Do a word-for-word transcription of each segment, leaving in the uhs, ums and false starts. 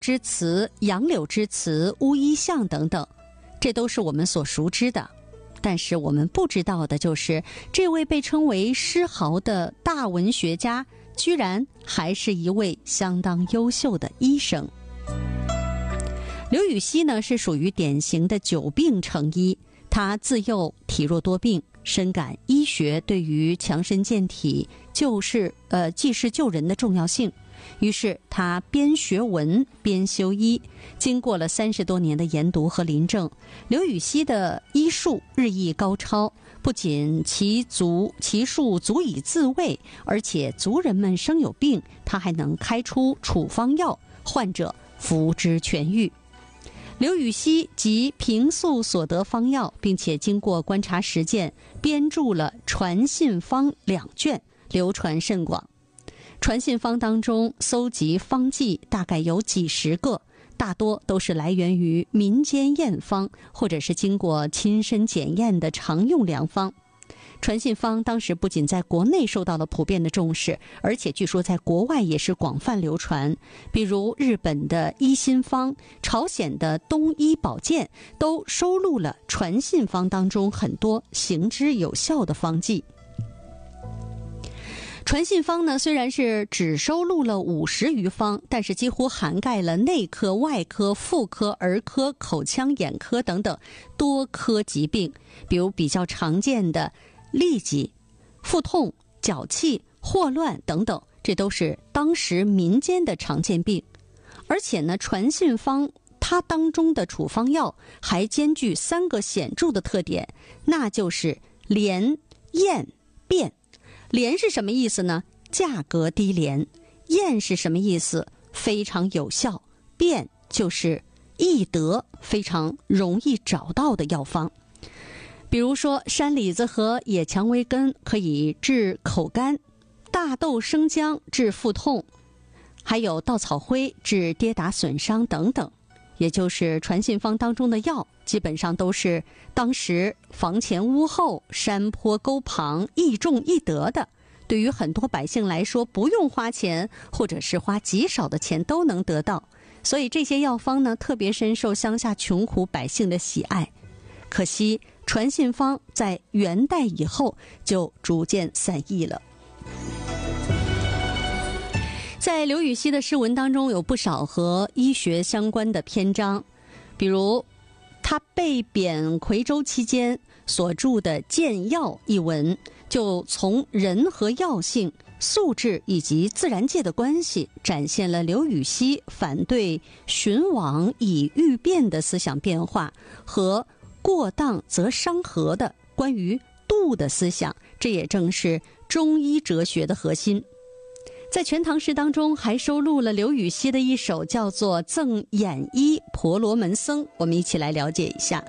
之词、杨柳之词、乌衣巷等等，这都是我们所熟知的。但是我们不知道的就是，这位被称为诗豪的大文学家，居然还是一位相当优秀的医生。刘禹锡呢，是属于典型的久病成医，他自幼体弱多病，深感医学对于强身健体、救世呃济世救人的重要性。于是他边学文边修医，经过了三十多年的研读和临证，刘禹锡的医术日益高超，不仅其足其术足以自卫，而且族人们生有病，他还能开出处方药，患者服之痊愈。刘禹锡集平素所得方药，并且经过观察实践，编著了《传信方》两卷，流传甚广。传信方当中搜集方剂大概有几十个，大多都是来源于民间验方，或者是经过亲身检验的常用良方。传信方当时不仅在国内受到了普遍的重视，而且据说在国外也是广泛流传。比如日本的医心方、朝鲜的东医保健，都收录了传信方当中很多行之有效的方剂。传信方呢，虽然是只收录了五十余方，但是几乎涵盖了内科、外科、妇科、儿科、口腔眼科等等多科疾病，比如比较常见的痢疾、腹痛、脚气、霍乱等等，这都是当时民间的常见病。而且呢，传信方它当中的处方药还兼具三个显著的特点，那就是廉、验、便。廉是什么意思呢？价格低廉。验是什么意思？非常有效。便就是易得，非常容易找到的药方。比如说山李子和野蔷薇根可以治口干，大豆生姜治腹痛，还有稻草灰治跌打损伤等等。也就是传信方当中的药，基本上都是当时房前屋后、山坡沟旁易种易得的，对于很多百姓来说，不用花钱，或者是花极少的钱都能得到。所以这些药方呢，特别深受乡下穷苦百姓的喜爱。可惜传信方在元代以后就逐渐散佚了。在刘禹锡的诗文当中，有不少和医学相关的篇章，比如他被贬夔州期间所著的《鉴药》一文，就从人和药性、素质以及自然界的关系，展现了刘禹锡反对寻往以欲变的思想变化和过当则伤和的关于度的思想，这也正是中医哲学的核心。在《全唐诗》当中还收录了刘禹锡的一首叫做《赠眼医婆罗门僧》，我们一起来了解一下。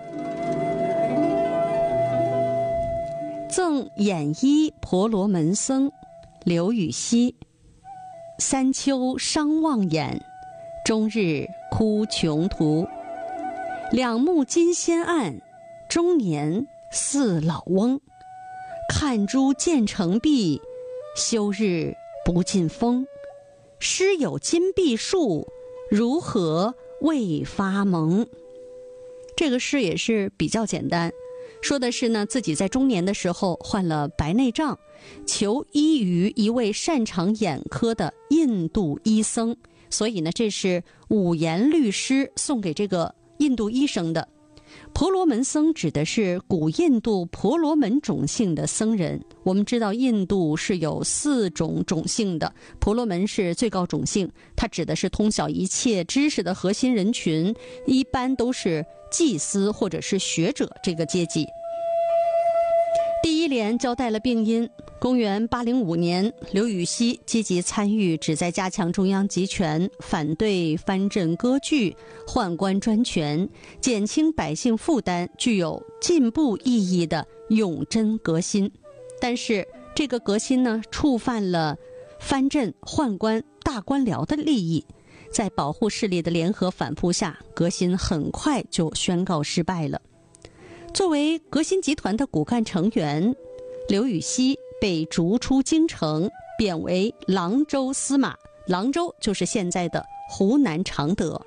赠眼医婆罗门僧，刘禹锡。三秋伤望眼，终日哭穷途。两目金仙暗，中年似老翁。看朱见成碧，休日不尽风。师有金碧树，如何未发蒙？这个诗也是比较简单，说的是呢，自己在中年的时候患了白内障，求医于一位擅长眼科的印度医僧，所以呢，这是五言律诗送给这个印度医生的。婆罗门僧指的是古印度婆罗门种姓的僧人。我们知道印度是有四种种姓的，婆罗门是最高种姓，它指的是通晓一切知识的核心人群，一般都是祭司或者是学者这个阶级。第一联交代了病因。公元八零五年，刘禹锡积极参与旨在加强中央集权，反对藩镇割据、宦官专权，减轻百姓负担，具有进步意义的永贞革新。但是这个革新呢，触犯了藩镇、宦官、大官僚的利益，在保护势力的联合反扑下，革新很快就宣告失败了。作为革新集团的骨干成员，刘禹锡被逐出京城，贬为郎州司马。郎州就是现在的湖南常德。